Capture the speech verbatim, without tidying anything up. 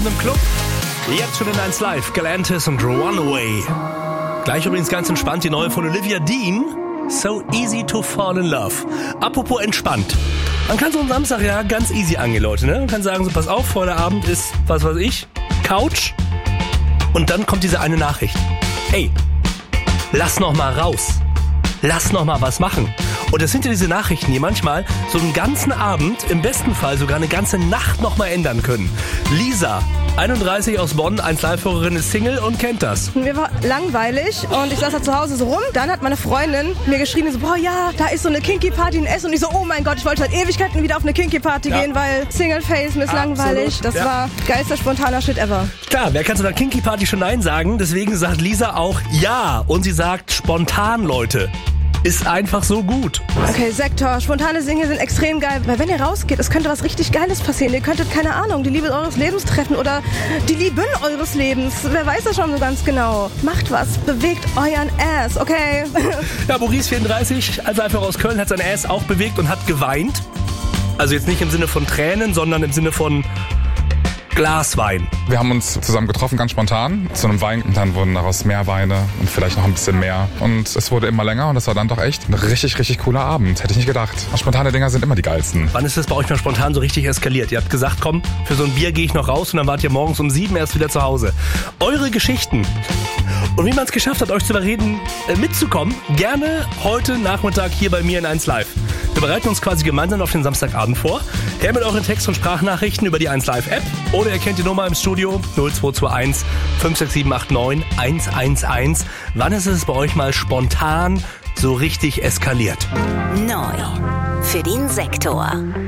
Im Club. Jetzt schon in eins Live. Galantis und Runaway. Gleich übrigens ganz entspannt die neue von Olivia Dean. So easy to fall in love. Apropos entspannt. Man kann so einen Samstag ja ganz easy angehen, Leute. Ne? Man kann sagen, so pass auf, heute Abend ist, was weiß ich, Couch. Und dann kommt diese eine Nachricht. Ey, lass noch mal raus. Lass noch mal was machen. Und das sind ja diese Nachrichten, die manchmal so einen ganzen Abend, im besten Fall sogar eine ganze Nacht noch mal ändern können. Lisa, einunddreißig aus Bonn, eins Live-Hörerin, ist Single und kennt das. Mir war langweilig und ich saß da zu Hause so rum. Dann hat meine Freundin mir geschrieben, so, boah ja, da ist so eine Kinky-Party in Essen. Und ich so, oh mein Gott, ich wollte seit Ewigkeiten wieder auf eine Kinky-Party ja. gehen, weil Single-Face, mir ist Absolut. langweilig. Das ja. war geilster, spontaner Shit ever. Klar, wer kann zu einer Kinky-Party schon Nein sagen? Deswegen sagt Lisa auch ja. Und sie sagt spontan, Leute. Ist einfach so gut. Okay, Sektor, spontane Single sind extrem geil, weil wenn ihr rausgeht, es könnte was richtig Geiles passieren. Ihr könntet, keine Ahnung, die Liebe eures Lebens treffen oder die Lieben eures Lebens. Wer weiß das schon so ganz genau. Macht was, bewegt euren Ass, okay? Ja, Maurice vierunddreißig, also einfach aus Köln, hat sein Ass auch bewegt und hat geweint. Also jetzt nicht im Sinne von Tränen, sondern im Sinne von Glas Wein. Wir haben uns zusammen getroffen, ganz spontan, zu einem Wein. Und dann wurden daraus mehr Weine und vielleicht noch ein bisschen mehr. Und es wurde immer länger und es war dann doch echt ein richtig, richtig cooler Abend. Hätte ich nicht gedacht. Spontane Dinger sind immer die geilsten. Wann ist das bei euch mal spontan so richtig eskaliert? Ihr habt gesagt, komm, für so ein Bier gehe ich noch raus und dann wart ihr morgens um sieben erst wieder zu Hause. Eure Geschichten und wie man es geschafft hat, euch zu überreden, mitzukommen, gerne heute Nachmittag hier bei mir in eins Live. Wir bereiten uns quasi gemeinsam auf den Samstagabend vor. Her mit euren Text- und Sprachnachrichten über die eins Live App oder ihr kennt die Nummer im Studio null zwei zwei eins fünf sechs sieben acht neun eins eins eins. Wann ist es bei euch mal spontan so richtig eskaliert? Neu für den Sektor.